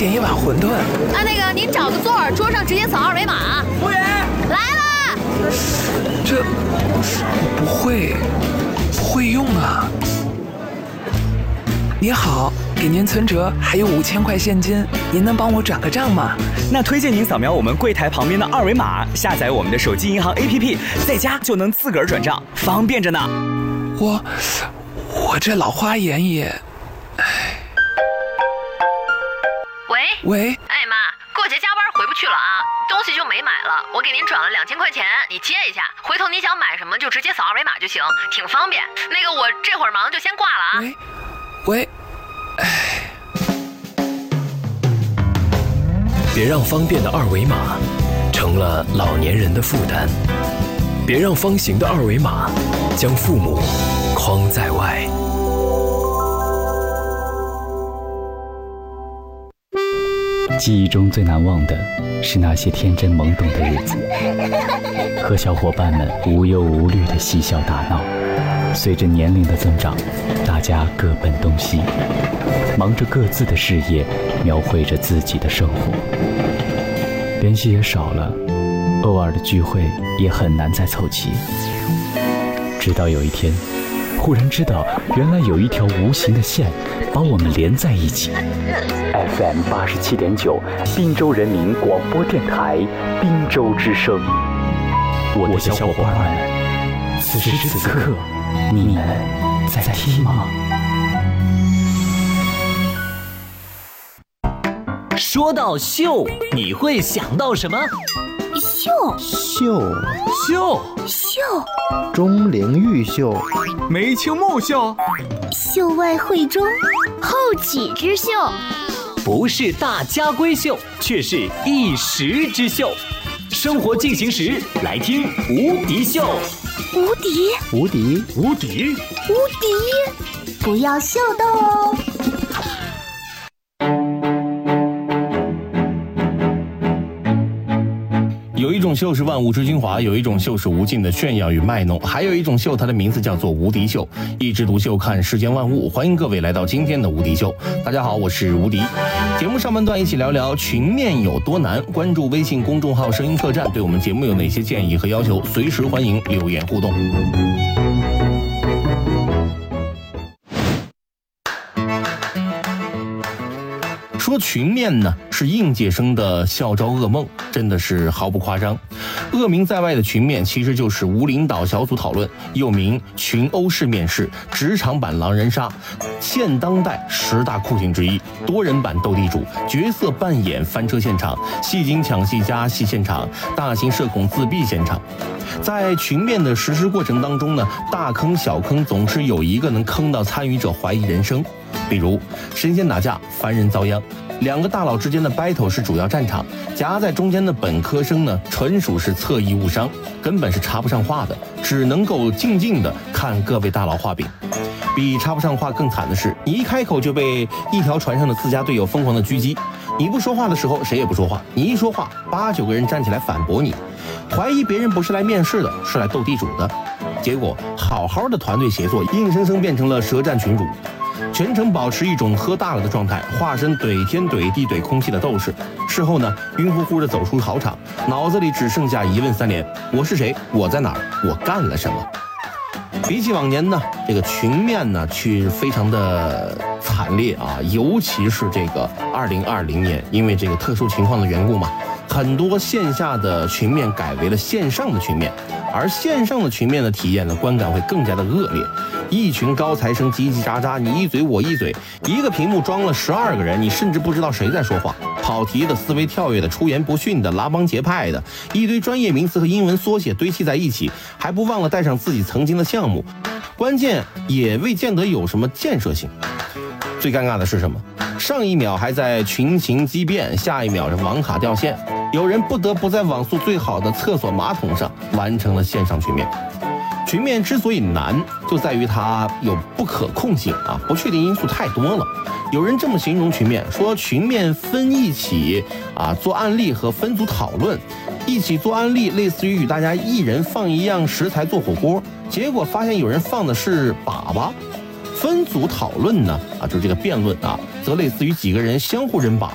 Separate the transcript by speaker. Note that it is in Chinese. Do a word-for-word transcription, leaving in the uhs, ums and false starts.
Speaker 1: 点一碗馄饨。
Speaker 2: 啊，那个您找个座儿，桌上直接扫二维码。
Speaker 3: 服务员
Speaker 2: 来了。
Speaker 1: 这我不会，不会用啊。你好，给您存折还有五千块现金，您能帮我转个账吗？
Speaker 4: 那推荐您扫描我们柜台旁边的二维码，下载我们的手机银行 A P P， 在家就能自个儿转账，方便着呢。
Speaker 1: 我我这老花眼也，唉。
Speaker 2: 喂
Speaker 1: 喂，
Speaker 2: 哎妈，过节加班回不去了啊，东西就没买了，我给您转了两千块钱，你接一下，回头你想买什么就直接扫二维码就行，挺方便。那个我这会儿忙就先挂了啊。
Speaker 1: 喂喂，唉。
Speaker 5: 别让方便的二维码成了老年人的负担，别让方形的二维码将父母框在外。
Speaker 6: 记忆中最难忘的是那些天真懵懂的日子，和小伙伴们无忧无虑的嬉笑打闹。随着年龄的增长，大家各奔东西，忙着各自的事业，描绘着自己的生活。联系也少了，偶尔的聚会也很难再凑齐。直到有一天，忽然知道原来有一条无形的线把我们连在一起。F M 八十七点九，滨州人民广播电台，滨州之声。我的小伙伴们，此时此刻，你们在听吗？
Speaker 7: 说到秀，你会想到什么？
Speaker 8: 秀
Speaker 9: 秀
Speaker 7: 秀
Speaker 8: 秀，
Speaker 9: 钟灵毓秀，
Speaker 3: 梅清木秀，
Speaker 8: 秀外慧中，后起之秀，
Speaker 7: 不是大家闺秀，却是一时之秀。生活进行时，来听无敌秀。
Speaker 8: 无敌，
Speaker 9: 无敌，
Speaker 3: 无敌，
Speaker 8: 无敌，不要秀逗哦。
Speaker 10: 有一种秀是万物之精华，有一种秀是无尽的炫耀与卖弄，还有一种秀，它的名字叫做无敌秀。一枝独秀，看世间万物。欢迎各位来到今天的无敌秀。大家好，我是无敌。节目上半段一起聊聊群面有多难。关注微信公众号声音客栈，对我们节目有哪些建议和要求，随时欢迎留言互动。说群面呢是应届生的校招噩梦，真的是毫不夸张。恶名在外的群面其实就是无领导小组讨论，又名群殴式面试、职场版狼人杀，现当代十大酷刑之一。多人版斗地主、角色扮演翻车现场、戏精抢戏加戏现场、大型社恐自闭现场。在群面的实施过程当中呢，大坑小坑总是有一个能坑到参与者怀疑人生。比如神仙打架，凡人遭殃。两个大佬之间的 battle 是主要战场，夹在中间的本科生呢，纯属是侧翼误伤，根本是插不上话的，只能够静静的看各位大佬画饼。比插不上话更惨的是，你一开口就被一条船上的自家队友疯狂的狙击。你不说话的时候，谁也不说话；你一说话，八九个人站起来反驳你，怀疑别人不是来面试的，是来斗地主的。结果好好的团队协作，硬生生变成了舌战群儒。全程保持一种喝大了的状态，化身怼天怼地怼空气的斗士。事后呢，晕乎乎的走出考场，脑子里只剩下一问三连：我是谁？我在哪儿？我干了什么？比起往年呢，这个群面呢却非常的惨烈啊，尤其是这个二零二零年，因为这个特殊情况的缘故嘛，很多线下的群面改为了线上的群面，而线上的群面的体验呢，观感会更加的恶劣。一群高材生叽叽喳喳，你一嘴我一嘴，一个屏幕装了十二个人，你甚至不知道谁在说话。跑题的、思维跳跃的、出言不逊的、拉帮结派的，一堆专业名词和英文缩写堆砌在一起，还不忘了带上自己曾经的项目，关键也未见得有什么建设性。最尴尬的是什么？上一秒还在群情激变，下一秒是网卡掉线，有人不得不在网速最好的厕所马桶上完成了线上群面。群面之所以难，就在于它有不可控性啊，不确定因素太多了。有人这么形容群面，说群面分一起啊做案例和分组讨论。一起做案例类似于与大家一人放一样食材做火锅，结果发现有人放的是粑粑。分组讨论呢啊，就是这个辩论啊，则类似于几个人相互扔粑